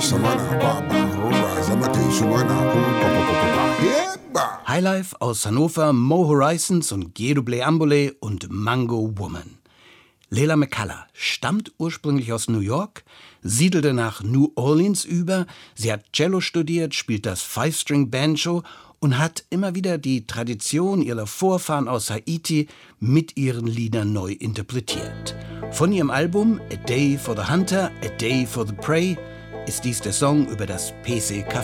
Highlife aus Hannover, Mo Horizons und Guido Ambole und Mango Woman. Leila McCullough stammt ursprünglich aus New York, siedelte nach New Orleans über, sie hat Cello studiert, spielt das Five-String-Banjo und hat immer wieder die Tradition ihrer Vorfahren aus Haiti mit ihren Liedern neu interpretiert. Von ihrem Album A Day for the Hunter, A Day for the Prey ist dies der Song über das PC Café.